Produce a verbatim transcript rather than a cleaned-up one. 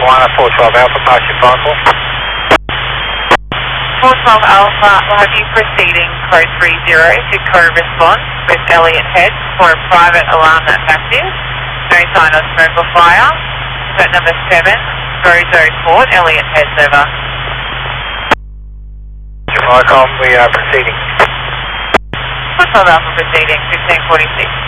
one, four twelve Alpha, pass your phone call. four twelve Alpha, we'll have you proceeding code three zero to co-response with Elliott Head for a private alarm that's active. No sign of smoke or fire. At number seven, Roseau Court, Elliott Head, over. Vicom, we are proceeding. four twelve Alpha proceeding, fifteen forty-six.